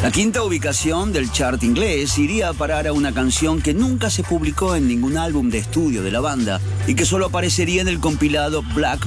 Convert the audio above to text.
La quinta ubicación del chart inglés iría a parar a una canción que nunca se publicó en ningún álbum de estudio de la banda y que solo aparecería en el compilado Black